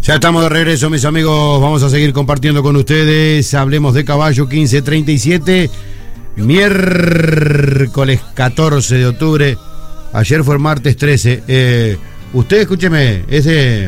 Ya estamos de regreso, mis amigos. Vamos a seguir compartiendo con ustedes. Hablemos de caballo, 15:37. Miércoles 14 de octubre. Ayer fue el martes 13. Usted, escúcheme, ese.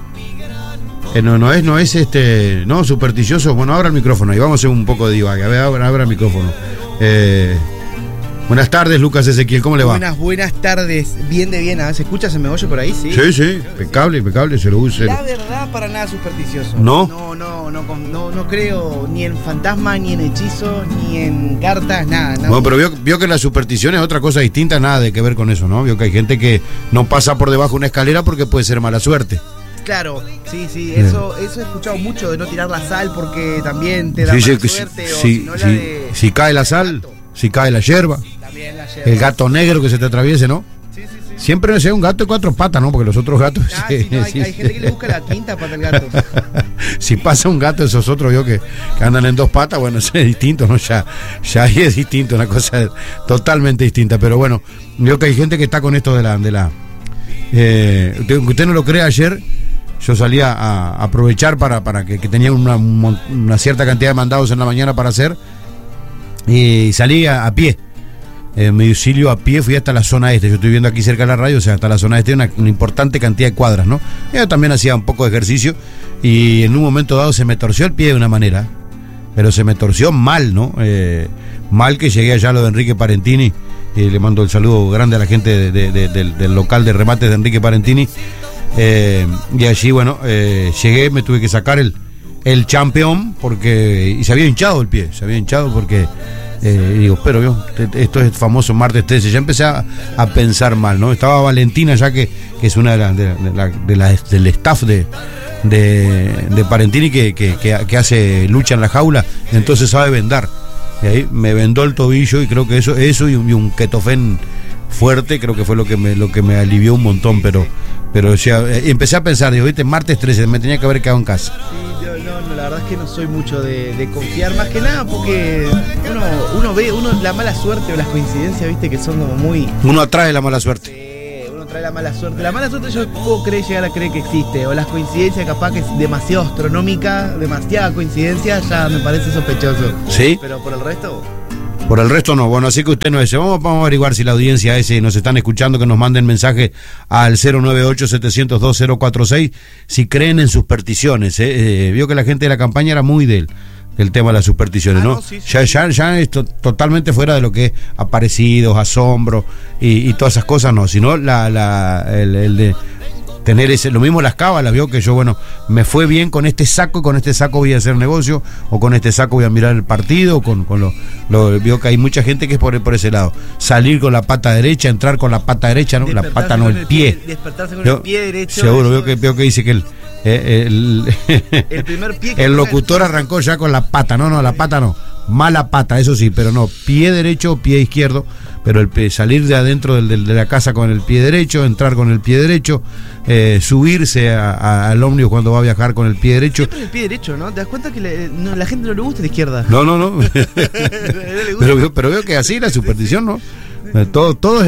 No es supersticioso. Bueno, abra el micrófono y vamos a hacer un poco de divague. A ver, abra el micrófono. Buenas tardes, Lucas Ezequiel, ¿cómo le va? Buenas tardes, bien de bien. ¿Se escucha ese megollo por ahí? Sí, impecable, se lo use. La verdad, para nada supersticioso. No creo ni en fantasma, ni en hechizos, ni en cartas, nada. Bueno, pero vio que la superstición es otra cosa distinta, nada de que ver con eso, ¿no? Vio que hay gente que no pasa por debajo de una escalera porque puede ser mala suerte. Claro, sí, eso he escuchado mucho, de no tirar la sal porque también te da mala suerte. Si cae la sal, si cae la yerba. El gato negro que se te atraviese, ¿no? Sí. Siempre sea un gato de 4 patas, ¿no? Porque los otros gatos... Hay gente que le busca la quinta pata al gato. Si pasa un gato de esos otros, yo que andan en 2 patas, bueno, eso es distinto, ¿no? Ya ahí es distinto, una cosa totalmente distinta. Pero bueno, yo que hay gente que está con esto de la usted no lo cree, ayer yo salía a aprovechar para que tenía una cierta cantidad de mandados en la mañana para hacer, y salí a pie. Mi domicilio a pie, fui hasta la zona este. Yo estoy viendo aquí cerca de la radio, o sea, hasta la zona este, una importante cantidad de cuadras, ¿no? Yo también hacía un poco de ejercicio y en un momento dado se me torció el pie de una manera, pero se me torció mal, ¿no? Mal que llegué allá a lo de Enrique Parentini, y le mando el saludo grande a la gente del local de remates de Enrique Parentini. Y allí, bueno, llegué, me tuve que sacar el campeón y se había hinchado el pie, porque... digo, pero yo, esto es famoso martes 13. Ya empecé a pensar mal, ¿no? Estaba Valentina, ya que es una del staff de Parentini que hace lucha en la jaula, entonces sabe vendar. Y ahí me vendó el tobillo, y creo que eso y un ketofén fuerte, creo que fue lo que me alivió un montón, pero o sea, empecé a pensar, digo, viste, martes 13, me tenía que haber quedado en casa. Sí, no, la verdad es que no soy mucho de confiar, más que nada porque uno ve la mala suerte o las coincidencias, viste, que son como muy... Uno atrae la mala suerte. Sí, uno trae la mala suerte. La mala suerte yo puedo llegar a creer que existe, o las coincidencias capaz que es demasiado astronómica, demasiada coincidencia, ya me parece sospechoso. ¿Sí? Pero por el resto... Por el resto no, bueno, así que usted no es. Vamos a averiguar si la audiencia nos están escuchando, que nos manden mensaje al 098-702-046 si creen en supersticiones. Vio que la gente de la campaña era muy del tema de las supersticiones, ¿no? Sí. Ya es totalmente fuera de lo que es aparecidos, asombro y todas esas cosas, no, sino el de tener lo mismo las cábalas. Vio que yo, bueno, me fue bien con este saco, y con este saco voy a hacer negocio, o con este saco voy a mirar el partido, vio que hay mucha gente que es por ese lado. Salir con la pata derecha, entrar con la pata derecha, ¿no? La pata no, el pie. Despertarse con el pie derecho. Seguro, veo que dice que el primer pie que el locutor arrancó ya con la pata, no, la pata no. Mala pata, eso sí, pero no, pie derecho o pie izquierdo, pero salir de adentro de la casa con el pie derecho, entrar con el pie derecho, subirse al ómnibus cuando va a viajar con el pie derecho. Siempre el pie derecho, ¿no? ¿Te das cuenta que la gente no le gusta la izquierda? No. pero veo que así la superstición, ¿no? Todos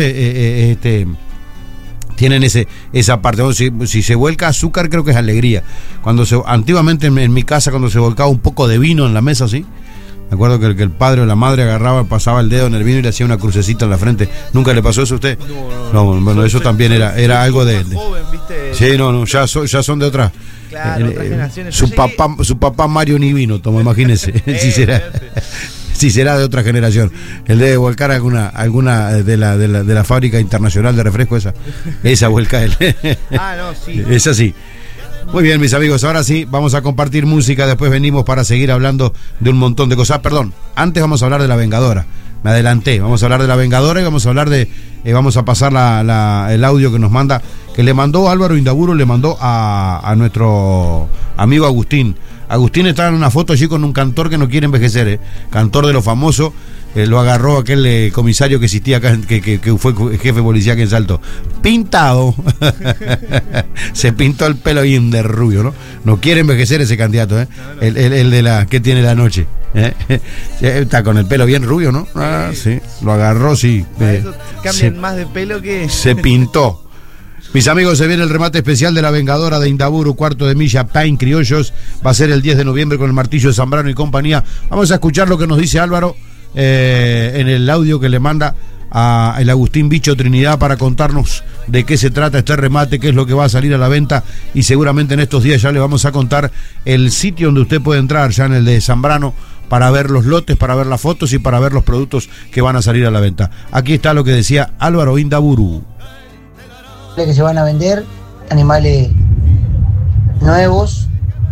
tienen esa parte. Si se vuelca azúcar, creo que es alegría. Antiguamente en mi casa, cuando se volcaba un poco de vino en la mesa, ¿sí? Me acuerdo que el padre o la madre pasaba el dedo en el vino y le hacía una crucecita en la frente. ¿Nunca le pasó eso a usted? No, bueno, eso también era algo de... Joven, ¿viste? Sí, no, ya son de otras... Claro, otras generaciones. Su papá Mario ni vino, imagínese. Si será de otra generación. Él debe volcar alguna de la fábrica internacional de refresco, esa vuelca él. No, sí. Es así. Muy bien, mis amigos, ahora sí, vamos a compartir música, después venimos para seguir hablando de un montón de cosas. Perdón, antes vamos a hablar de La Vengadora. Me adelanté, vamos a hablar de La Vengadora y vamos a hablar vamos a pasar el audio que le mandó Álvaro Indaburo, le mandó a nuestro amigo Agustín. Agustín está en una foto allí con un cantor que no quiere envejecer, cantor de los famosos. Lo agarró aquel comisario que existía acá, que fue jefe policía aquí en Salto, pintado. Se pintó el pelo bien de rubio, ¿no? No quiere envejecer ese candidato, ¿eh? No. El de la que tiene la noche, ¿eh? Está con el pelo bien rubio, ¿no? Sí, lo agarró, sí. Cambian más de pelo que... Se pintó. Mis amigos, se viene el remate especial de la Vengadora de Indaburu, cuarto de milla, Pain Criollos. Va a ser el 10 de noviembre con el Martillo de Zambrano y compañía. Vamos a escuchar lo que nos dice Álvaro en el audio que le manda a el Agustín Bicho Trinidad para contarnos de qué se trata este remate, qué es lo que va a salir a la venta, y seguramente en estos días ya le vamos a contar el sitio donde usted puede entrar, ya en el de Zambrano, para ver los lotes, para ver las fotos y para ver los productos que van a salir a la venta. Aquí está lo que decía Álvaro Indaburu. Que se van a vender animales nuevos.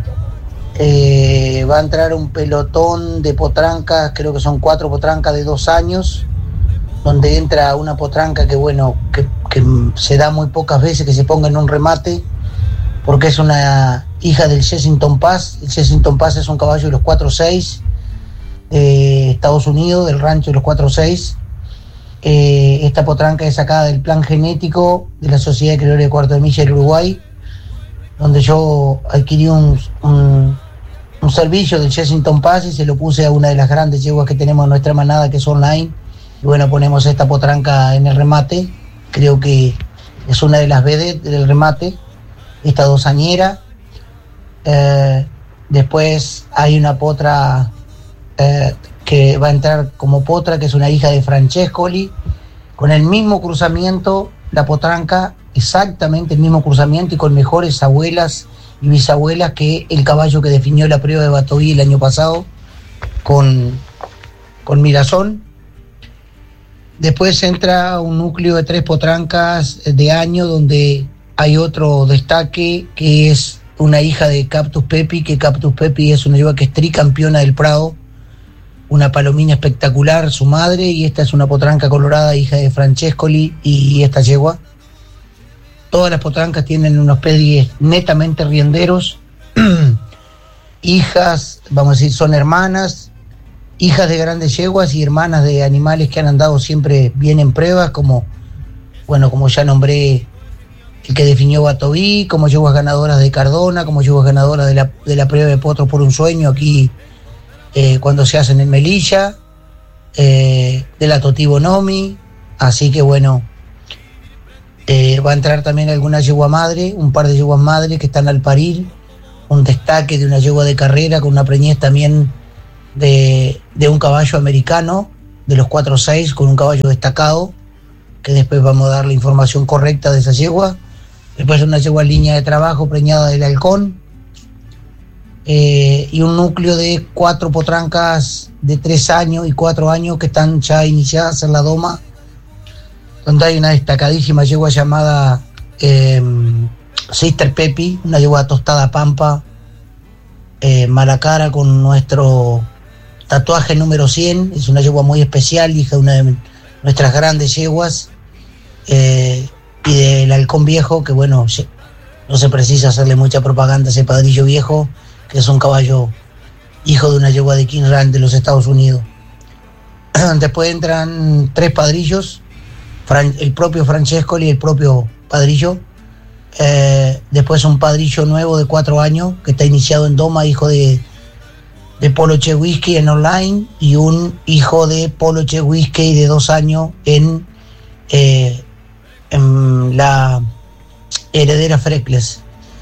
Va a entrar un pelotón de potrancas, creo que son 4 potrancas de 2 años, donde entra una potranca que se da muy pocas veces que se ponga en un remate, porque es una hija del Chessington Pass. El Chessington Pass es un caballo de los 4-6 de Estados Unidos, del rancho de los 4-6. Esta potranca es sacada del plan genético de la Sociedad de Criadores de Cuarto de Milla del Uruguay, donde yo adquirí un servicio del Chessington Pass y se lo puse a una de las grandes yeguas que tenemos en nuestra manada, que es online. Y bueno, ponemos esta potranca en el remate. Creo que es una de las vedettes del remate, esta 2 añera. Después hay una potra que va a entrar como potra, que es una hija de Francescoli, con el mismo cruzamiento, la potranca, exactamente el mismo cruzamiento y con mejores abuelas y bisabuelas que el caballo que definió la prueba de Batoí el año pasado con Mirazón. Después entra un núcleo de 3 potrancas de año, donde hay otro destaque, que es una hija de Cactus Pepi, que Cactus Pepi es una yegua que es tricampeona del Prado, una palomina espectacular, su madre, y esta es una potranca colorada, hija de Francescoli y esta yegua. Todas las potrancas tienen unos pedigues netamente rienderos, hijas, vamos a decir, son hermanas, hijas de grandes yeguas y hermanas de animales que han andado siempre bien en pruebas, como ya nombré el que definió Batoví, como yeguas ganadoras de Cardona, como yeguas ganadoras de la prueba de Potros por un Sueño aquí, cuando se hacen en Melilla, de la Totí Bonomi. Así que va a entrar también alguna yegua madre, un par de yeguas madres que están al parir, un destaque de una yegua de carrera con una preñez también de un caballo americano de los 4-6, con un caballo destacado, que después vamos a dar la información correcta de esa yegua. Después una yegua en línea de trabajo preñada del halcón, y un núcleo de 4 potrancas de 3 años y 4 años que están ya iniciadas en la doma, donde hay una destacadísima yegua llamada Sister Pepi, una yegua tostada pampa, mala cara, con nuestro tatuaje número 100. Es una yegua muy especial, hija de una de nuestras grandes yeguas, y del halcón viejo, que no se precisa hacerle mucha propaganda a ese padrillo viejo, que es un caballo hijo de una yegua de King Run de los Estados Unidos. Después entran 3 padrillos, el propio Francescoli y el propio padrillo. Después un padrillo nuevo de 4 años que está iniciado en doma, hijo de Polo Che Whisky en online, y un hijo de Polo Che Whisky de 2 años en la heredera Freckles.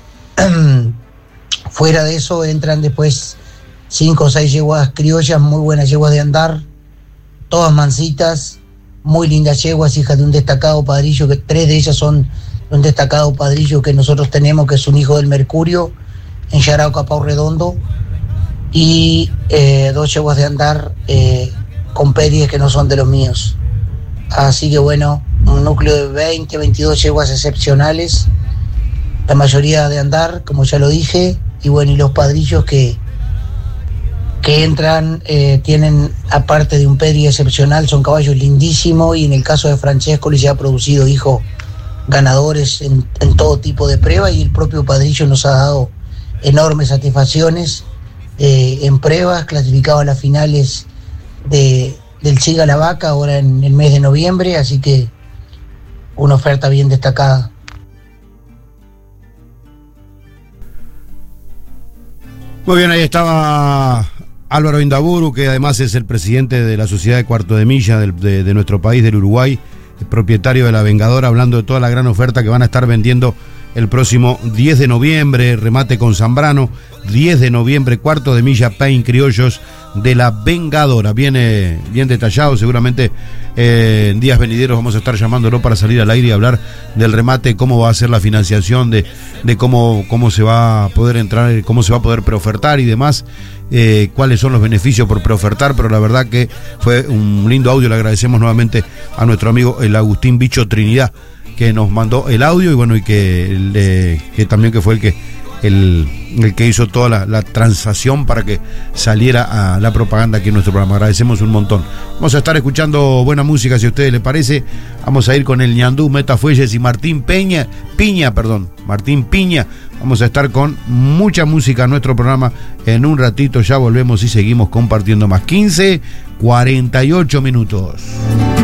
Fuera de eso entran después 5 o 6 yeguas criollas, muy buenas yeguas de andar, todas mansitas, muy lindas yeguas, hijas de un destacado padrillo, que 3 de ellas son un destacado padrillo que nosotros tenemos, que es un hijo del Mercurio en Yarauca Pau Redondo, y 2 yeguas de andar con peries que no son de los míos. Así que un núcleo de 20, 22 yeguas excepcionales, la mayoría de andar, como ya lo dije, y los padrillos que entran tienen, aparte de un pedi excepcional, son caballos lindísimos, y en el caso de Francescoli se ha producido hijos ganadores en todo tipo de pruebas, y el propio padrillo nos ha dado enormes satisfacciones en pruebas, clasificado a las finales del Siga la Vaca ahora en el mes de noviembre, así que una oferta bien destacada. Muy bien, ahí estaba Álvaro Indaburu, que además es el presidente de la Sociedad de Cuarto de Milla de nuestro país, del Uruguay, el propietario de La Vengadora, hablando de toda la gran oferta que van a estar vendiendo el próximo 10 de noviembre, remate con Zambrano, 10 de noviembre, cuarto de milla, Pain Criollos de La Vengadora. Viene bien detallado, seguramente en días venideros vamos a estar llamándolo para salir al aire y hablar del remate, cómo va a ser la financiación, de cómo se va a poder entrar, cómo se va a poder preofertar y demás, cuáles son los beneficios por preofertar, pero la verdad que fue un lindo audio. Le agradecemos nuevamente a nuestro amigo el Agustín Bicho Trinidad, que nos mandó el audio y bueno, y que también que fue el que hizo toda la transacción para que saliera a la propaganda aquí en nuestro programa. Agradecemos un montón. Vamos a estar escuchando buena música, si a ustedes les parece. Vamos a ir con el Ñandú, Metafuelles y Martín Piña. Vamos a estar con mucha música en nuestro programa. En un ratito ya volvemos y seguimos compartiendo más. 15:48 minutos.